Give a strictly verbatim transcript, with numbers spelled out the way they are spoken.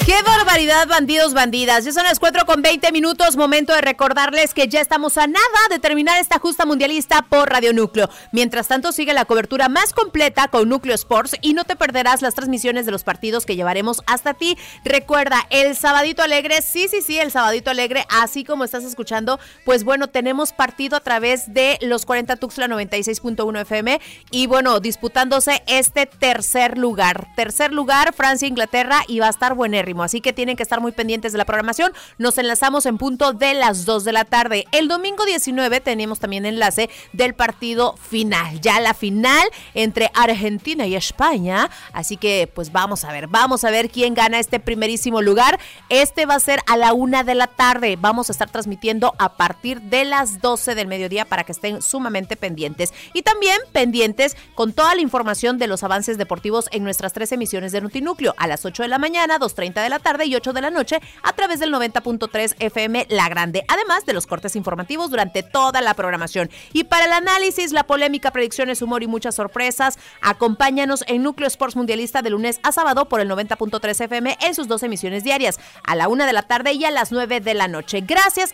¡Qué barbaridad, bandidos, bandidas! Ya son las cuatro con veinte minutos, momento de recordarles que ya estamos a nada de terminar esta justa mundialista por Radio Núcleo. Mientras tanto, sigue la cobertura más completa con Núcleo Sports y no te perderás las transmisiones de los partidos que llevaremos hasta ti. Recuerda, el Sabadito Alegre, sí, sí, sí, el Sabadito Alegre, así como estás escuchando, pues bueno, tenemos partido a través de los cuarenta Tuxtla noventa y seis punto uno F M y bueno, disputándose este tercer lugar. Tercer lugar, Francia, Inglaterra, y va a estar buenérrimo. Así que tienen que estar muy pendientes de la programación. Nos enlazamos en punto de las dos de la tarde. El domingo diecinueve tenemos también enlace del partido final. Ya la final entre Argentina y España. Así que pues vamos a ver, vamos a ver quién gana este primerísimo lugar. Este va a ser a la una de la tarde. Vamos a estar transmitiendo a partir de las doce del mediodía para que estén sumamente pendientes. Y también pendientes con toda la información de los avances deportivos en nuestras tres emisiones de Notinúcleo. A las ocho de la mañana, dos treinta de la tarde y ocho de la noche a través del noventa punto tres F M La Grande, además de los cortes informativos durante toda la programación. Y para el análisis, la polémica, predicciones, humor y muchas sorpresas, acompáñanos en Núcleo Sports Mundialista de lunes a sábado por el noventa punto tres F M en sus dos emisiones diarias, a la una de la tarde y a las nueve de la noche. Gracias